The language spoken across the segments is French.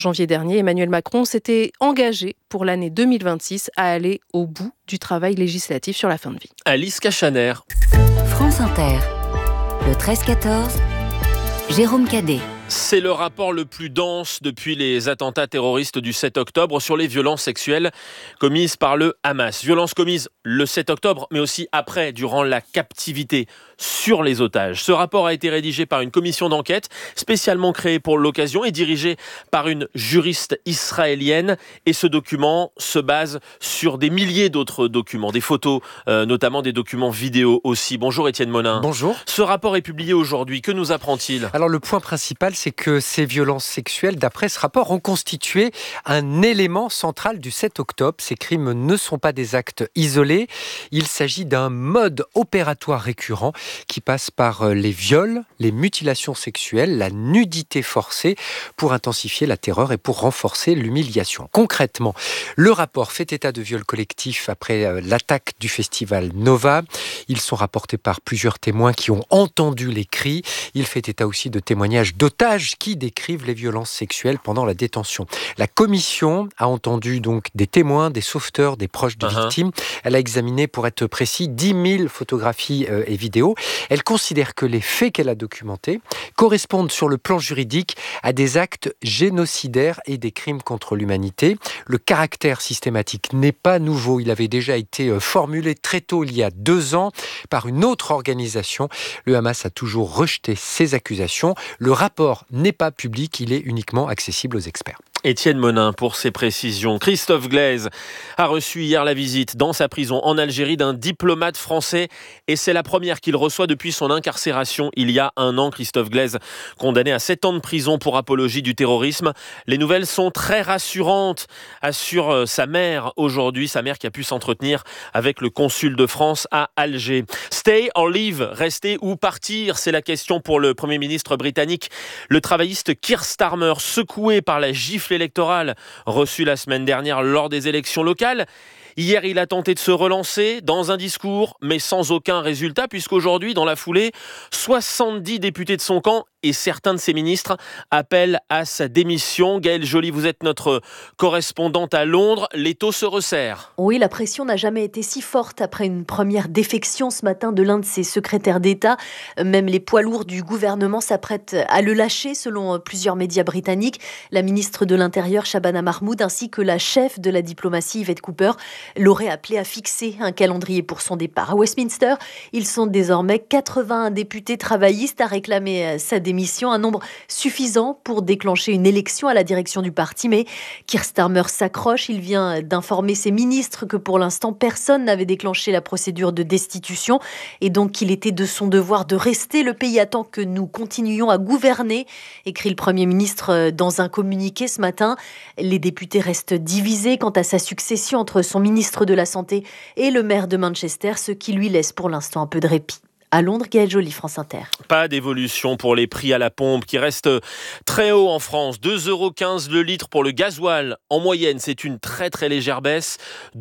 janvier dernier, Emmanuel Macron s'était engagé pour l'année 2026 à aller au bout du travail législatif sur la fin de vie. Alice Cachaner. France Inter, le 13-14, Jérôme Cadet. C'est le rapport le plus dense depuis les attentats terroristes du 7 octobre sur les violences sexuelles commises par le Hamas. Violences commises le 7 octobre, mais aussi après, durant la captivité, sur les otages. Ce rapport a été rédigé par une commission d'enquête spécialement créée pour l'occasion et dirigée par une juriste israélienne. Et ce document se base sur des milliers d'autres documents, des photos, notamment des documents vidéo aussi. Bonjour Étienne Monin. Bonjour. Ce rapport est publié aujourd'hui. Que nous apprend-il ? Alors le point principal, c'est que ces violences sexuelles, d'après ce rapport, ont constitué un élément central du 7 octobre. Ces crimes ne sont pas des actes isolés. Il s'agit d'un mode opératoire récurrent qui passe par les viols, les mutilations sexuelles, la nudité forcée pour intensifier la terreur et pour renforcer l'humiliation. Concrètement, le rapport fait état de viols collectifs après l'attaque du festival Nova. Ils sont rapportés par plusieurs témoins qui ont entendu les cris. Il fait état aussi de témoignages d'otages qui décrivent les violences sexuelles pendant la détention. La commission a entendu donc des témoins, des sauveteurs, des proches de victimes. Elle a examiné, pour être précis, 10 000 photographies et vidéos. Elle considère que les faits qu'elle a documentés correspondent sur le plan juridique à des actes génocidaires et des crimes contre l'humanité. Le caractère systématique n'est pas nouveau. Il avait déjà été formulé très tôt, il y a 2 ans, par une autre organisation. Le Hamas a toujours rejeté ces accusations. Le rapport n'est pas public, il est uniquement accessible aux experts. Étienne Monin pour ses précisions. Christophe Glaise a reçu hier la visite dans sa prison en Algérie d'un diplomate français et c'est la première qu'il reçoit depuis son incarcération il y a 1 an. Christophe Glaise, condamné à 7 ans de prison pour apologie du terrorisme. Les nouvelles sont très rassurantes, assure sa mère aujourd'hui, sa mère qui a pu s'entretenir avec le consul de France à Alger. Stay or leave, rester ou partir, c'est la question pour le Premier ministre britannique. Le travailliste Keir Starmer, secoué par la gifle électorale reçue la semaine dernière lors des élections locales. Hier, il a tenté de se relancer dans un discours, mais sans aucun résultat, puisqu'aujourd'hui, dans la foulée, 70 députés de son camp et certains de ses ministres appellent à sa démission. Gaëlle Joly, vous êtes notre correspondante à Londres. L'étau se resserre. Oui, la pression n'a jamais été si forte après une première défection ce matin de l'un de ses secrétaires d'État. Même les poids lourds du gouvernement s'apprêtent à le lâcher, selon plusieurs médias britanniques. La ministre de l'Intérieur, Shabana Mahmoud, ainsi que la chef de la diplomatie, Yvette Cooper, l'auraient appelé à fixer un calendrier pour son départ. À Westminster, ils sont désormais 81 députés travaillistes à réclamer sa démission, un nombre suffisant pour déclencher une élection à la direction du parti. Mais Keir Starmer s'accroche. Il vient d'informer ses ministres que pour l'instant, personne n'avait déclenché la procédure de destitution et donc qu'il était de son devoir de rester. Le pays attend que nous continuions à gouverner, écrit le Premier ministre dans un communiqué ce matin. Les députés restent divisés quant à sa succession entre son ministre de la Santé et le maire de Manchester, ce qui lui laisse pour l'instant un peu de répit. À Londres, Gaëlle Joly, France Inter. Pas d'évolution pour les prix à la pompe qui restent très hauts en France. 2,15 € le litre pour le gasoil. En moyenne, c'est une très très légère baisse.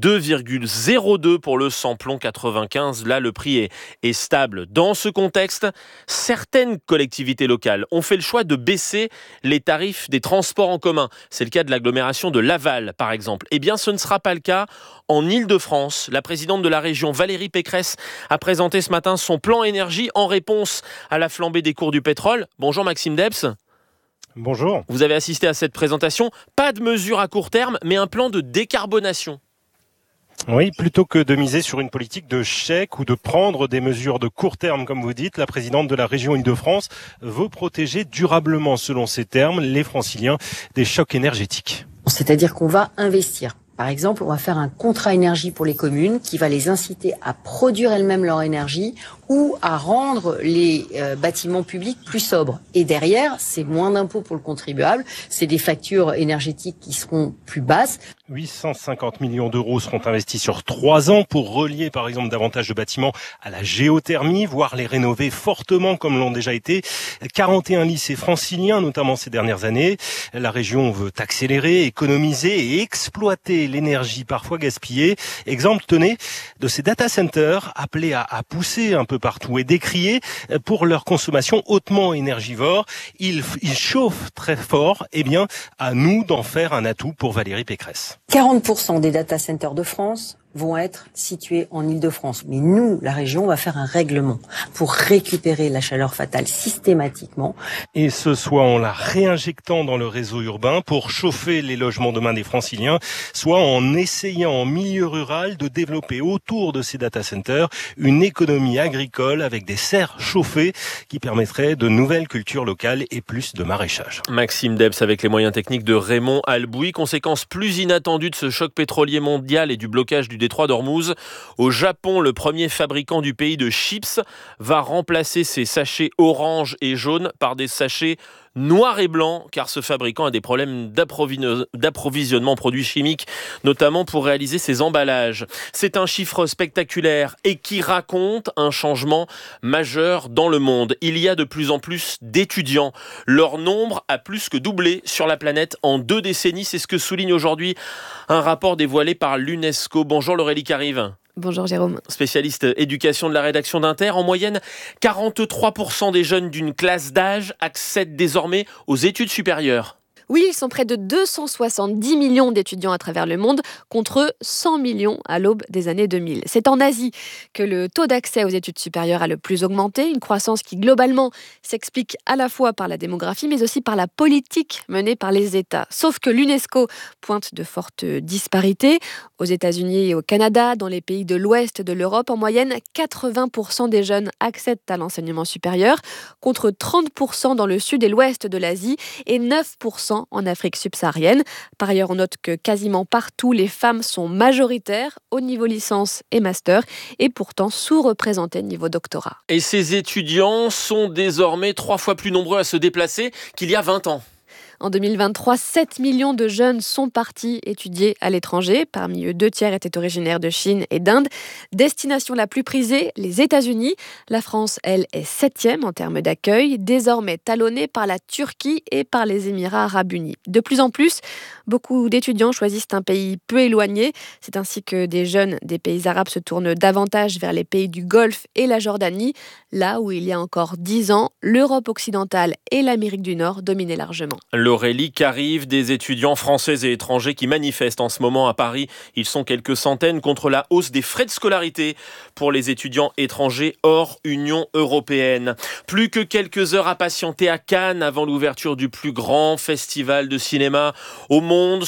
2,02 € pour le samplon 95. Là, le prix est stable. Dans ce contexte, certaines collectivités locales ont fait le choix de baisser les tarifs des transports en commun. C'est le cas de l'agglomération de Laval, par exemple. Eh bien, ce ne sera pas le cas en Île-de-France. La présidente de la région, Valérie Pécresse, a présenté ce matin son plan énergie en réponse à la flambée des cours du pétrole. Bonjour Maxime Debs. Bonjour. Vous avez assisté à cette présentation. Pas de mesures à court terme, mais un plan de décarbonation. Oui, plutôt que de miser sur une politique de chèque ou de prendre des mesures de court terme, comme vous dites, la présidente de la région Île-de-France veut protéger durablement, selon ses termes, les Franciliens des chocs énergétiques. C'est-à-dire qu'on va investir. Par exemple, on va faire un contrat énergie pour les communes qui va les inciter à produire elles-mêmes leur énergie ou à rendre les bâtiments publics plus sobres. Et derrière, c'est moins d'impôts pour le contribuable, c'est des factures énergétiques qui seront plus basses. 850 millions d'euros seront investis sur 3 ans pour relier par exemple davantage de bâtiments à la géothermie, voire les rénover fortement comme l'ont déjà été 41 lycées franciliens, notamment ces dernières années. La région veut accélérer, économiser et exploiter l'énergie parfois gaspillée. Exemple, tenez, de ces data centers appelés à pousser un peu peu partout et décriés pour leur consommation hautement énergivore. Ils chauffent très fort. Eh bien, à nous d'en faire un atout pour Valérie Pécresse. 40% des data centers de France vont être situés en Île-de-France. Mais nous, la région, on va faire un règlement pour récupérer la chaleur fatale systématiquement. Et ce soit en la réinjectant dans le réseau urbain pour chauffer les logements demain des Franciliens, soit en essayant en milieu rural de développer autour de ces data centers une économie agricole avec des serres chauffées qui permettraient de nouvelles cultures locales et plus de maraîchage. Maxime Debs avec les moyens techniques de Raymond Albouy. Conséquence plus inattendue de ce choc pétrolier mondial et du blocage du détroit d'Ormuz. Au Japon, le premier fabricant du pays de chips va remplacer ses sachets orange et jaune par des sachets noir et blanc, car ce fabricant a des problèmes d'approvisionnement en produits chimiques, notamment pour réaliser ses emballages. C'est un chiffre spectaculaire et qui raconte un changement majeur dans le monde. Il y a de plus en plus d'étudiants. Leur nombre a plus que doublé sur la planète en 2 décennies. C'est ce que souligne aujourd'hui un rapport dévoilé par l'UNESCO. Bonjour Laurélie Carive. Bonjour Jérôme. Spécialiste éducation de la rédaction d'Inter, en moyenne, 43% des jeunes d'une classe d'âge accèdent désormais aux études supérieures. Oui, ils sont près de 270 millions d'étudiants à travers le monde, contre 100 millions à l'aube des années 2000. C'est en Asie que le taux d'accès aux études supérieures a le plus augmenté, une croissance qui globalement s'explique à la fois par la démographie, mais aussi par la politique menée par les États. Sauf que l'UNESCO pointe de fortes disparités. Aux États-Unis et au Canada, dans les pays de l'Ouest de l'Europe, en moyenne, 80% des jeunes accèdent à l'enseignement supérieur, contre 30% dans le sud et l'ouest de l'Asie et 9% en Afrique subsaharienne. Par ailleurs, on note que quasiment partout, les femmes sont majoritaires au niveau licence et master et pourtant sous-représentées niveau doctorat. Et ces étudiants sont désormais 3 fois plus nombreux à se déplacer qu'il y a 20 ans. En 2023, 7 millions de jeunes sont partis étudier à l'étranger. Parmi eux, 2 tiers étaient originaires de Chine et d'Inde. Destination la plus prisée, les États-Unis. La France, elle, est 7e en termes d'accueil, désormais talonnée par la Turquie et par les Émirats arabes unis. De plus en plus, beaucoup d'étudiants choisissent un pays peu éloigné. C'est ainsi que des jeunes des pays arabes se tournent davantage vers les pays du Golfe et la Jordanie, là où il y a encore 10 ans, l'Europe occidentale et l'Amérique du Nord dominaient largement. Laurélie Carive, des étudiants français et étrangers qui manifestent en ce moment à Paris. Ils sont quelques centaines contre la hausse des frais de scolarité pour les étudiants étrangers hors Union européenne. Plus que quelques heures à patienter à Cannes avant l'ouverture du plus grand festival de cinéma au monde.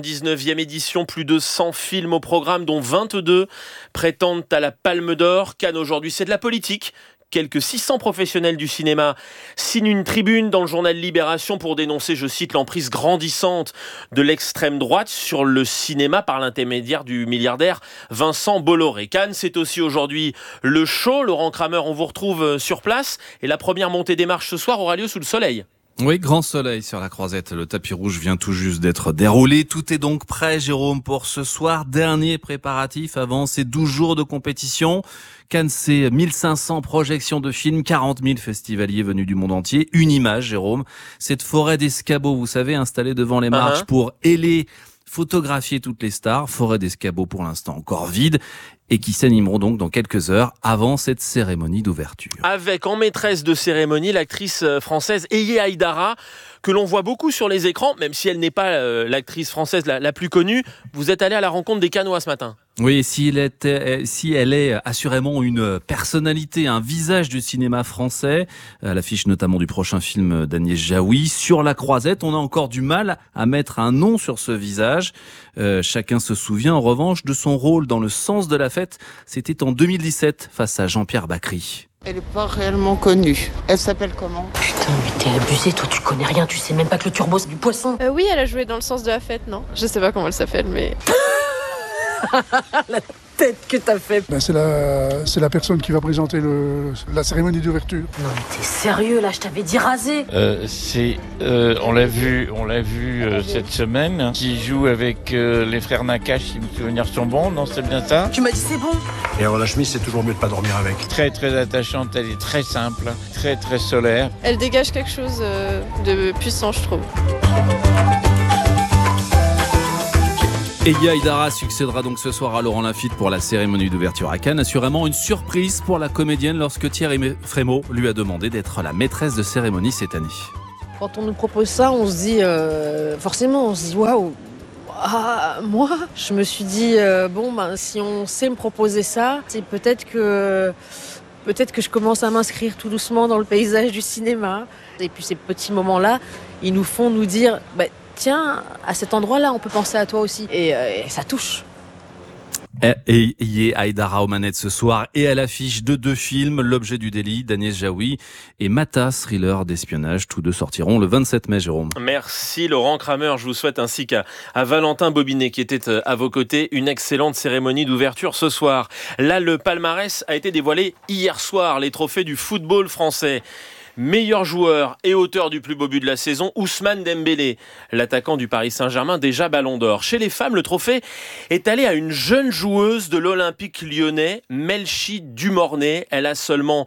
79e édition, plus de 100 films au programme, dont 22 prétendent à la Palme d'Or. Cannes aujourd'hui, c'est de la politique. Quelques 600 professionnels du cinéma signent une tribune dans le journal Libération pour dénoncer, je cite, l'emprise grandissante de l'extrême droite sur le cinéma par l'intermédiaire du milliardaire Vincent Bolloré. Cannes, c'est aussi aujourd'hui le show. Laurent Kramer, on vous retrouve sur place et la première montée des marches ce soir aura lieu sous le soleil. Oui, grand soleil sur la Croisette. Le tapis rouge vient tout juste d'être déroulé. Tout est donc prêt, Jérôme, pour ce soir. Dernier préparatif avant ces 12 jours de compétition. Cannes, c'est 1500 projections de films, 40 000 festivaliers venus du monde entier. Une image, Jérôme. Cette forêt d'escabeaux, vous savez, installée devant les marches pour héler, photographier toutes les stars. Forêt d'escabeaux pour l'instant encore vide et qui s'animeront donc dans quelques heures avant cette cérémonie d'ouverture. Avec en maîtresse de cérémonie l'actrice française Eye Haïdara, que l'on voit beaucoup sur les écrans, même si elle n'est pas l'actrice française la plus connue. Vous êtes allé à la rencontre des Cannois ce matin. Oui, si elle est assurément une personnalité, un visage du cinéma français, à l'affiche notamment du prochain film d'Agnès Jaoui. Sur la Croisette, on a encore du mal à mettre un nom sur ce visage. Chacun se souvient en revanche de son rôle dans Le Sens de la fête. C'était en 2017 face à Jean-Pierre Bacri. Elle n'est pas réellement connue. Elle s'appelle comment ? Putain, mais t'es abusé, toi tu connais rien, tu sais même pas que le turbo c'est du poisson. Oui, elle a joué dans Le Sens de la fête, non ? Je sais pas comment elle s'appelle, mais... La tête que t'as fait. C'est la personne qui va présenter la cérémonie d'ouverture. Non mais t'es sérieux là, je t'avais dit raser. On l'a vu cette semaine, qui joue avec les frères Nakache, si mes souvenirs sont bons, non, c'est bien ça ? Tu m'as dit c'est bon. Et alors la chemise, c'est toujours mieux de pas dormir avec. Très très attachante, elle est très simple, très très solaire. Elle dégage quelque chose de puissant, je trouve. Eya Aïdara succédera donc ce soir à Laurent Lafitte pour la cérémonie d'ouverture à Cannes. Assurément une surprise pour la comédienne lorsque Thierry Frémaux lui a demandé d'être la maîtresse de cérémonie cette année. Quand on nous propose ça, on se dit, forcément, on se dit waouh. Moi, je me suis dit, si on sait me proposer ça, c'est peut-être que je commence à m'inscrire tout doucement dans le paysage du cinéma. Et puis ces petits moments-là, ils nous font nous dire, tiens, à cet endroit-là, on peut penser à toi aussi. Et ça touche. Et Eya Aïdara aux manettes ce soir et à l'affiche de 2 films, L'objet du délit d'Agnès Jaoui et Mata, thriller d'espionnage. Tous 2 sortiront le 27 mai, Jérôme. Merci Laurent Kramer. Je vous souhaite ainsi qu'à Valentin Bobinet qui était à vos côtés une excellente cérémonie d'ouverture ce soir. Là, le palmarès a été dévoilé hier soir, les trophées du football français. Meilleur joueur et auteur du plus beau but de la saison, Ousmane Dembélé, l'attaquant du Paris Saint-Germain, déjà Ballon d'Or. Chez les femmes, le trophée est allé à une jeune joueuse de l'Olympique lyonnais, Melchi Dumornay. Elle a seulement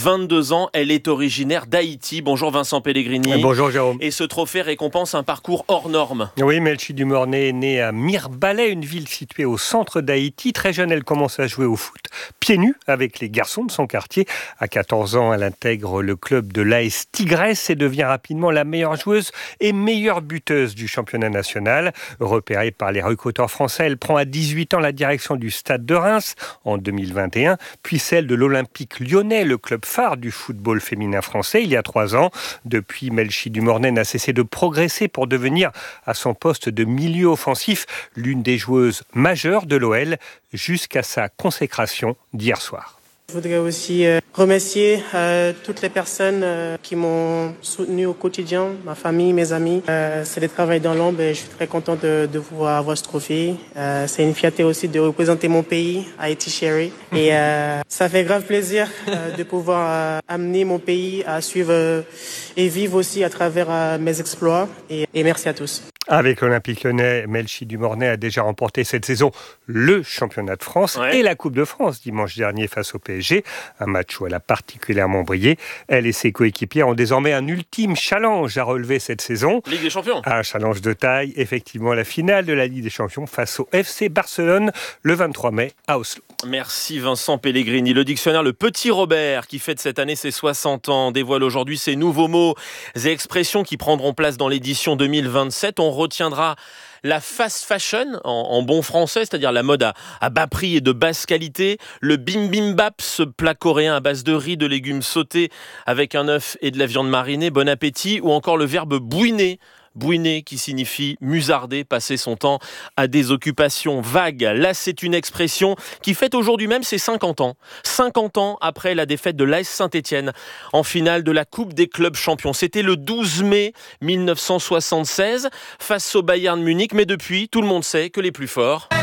22 ans, elle est originaire d'Haïti. Bonjour Vincent Pellegrini. Bonjour Jérôme. Et ce trophée récompense un parcours hors norme. Oui, Melchi Dumornay est née à Mirebalais, une ville située au centre d'Haïti. Très jeune, elle commence à jouer au foot, pieds nus, avec les garçons de son quartier. À 14 ans, elle intègre le club de l'AS Tigresse et devient rapidement la meilleure joueuse et meilleure buteuse du championnat national. Repérée par les recruteurs français, elle prend à 18 ans la direction du Stade de Reims en 2021, puis celle de l'Olympique lyonnais, le club phare du football féminin français, il y a 3 ans. Depuis, Melchi Dumornay n'a cessé de progresser pour devenir, à son poste de milieu offensif, l'une des joueuses majeures de l'OL jusqu'à sa consécration d'hier soir. Je voudrais aussi remercier toutes les personnes qui m'ont soutenu au quotidien, ma famille, mes amis. C'est le travail dans l'ombre et je suis très content de pouvoir avoir ce trophée. C'est une fierté aussi de représenter mon pays, Haïti Chéri. Et ça fait grave plaisir de pouvoir amener mon pays à suivre et vivre aussi à travers mes exploits. Et merci à tous. Avec l'Olympique lyonnais, Melchi Dumornay a déjà remporté cette saison le championnat de France et la Coupe de France dimanche dernier face au PSG. Un match où elle a particulièrement brillé. Elle et ses coéquipiers ont désormais un ultime challenge à relever cette saison. Ligue des Champions. Un challenge de taille, effectivement, la finale de la Ligue des Champions face au FC Barcelone le 23 mai à Oslo. Merci Vincent Pellegrini. Le dictionnaire Le Petit Robert, qui fête cette année ses 60 ans, dévoile aujourd'hui ses nouveaux mots et expressions qui prendront place dans l'édition 2027. On retiendra la fast fashion, en bon français, c'est-à-dire la mode à bas prix et de basse qualité, le bibimbap, ce plat coréen à base de riz, de légumes sautés avec un œuf et de la viande marinée, bon appétit, ou encore le verbe bouiner, qui signifie musarder, passer son temps à des occupations vagues. Là, c'est une expression qui fête aujourd'hui même ses 50 ans. 50 ans après la défaite de l'AS Saint-Étienne en finale de la Coupe des clubs champions. C'était le 12 mai 1976 face au Bayern Munich. Mais depuis, tout le monde sait que les plus forts...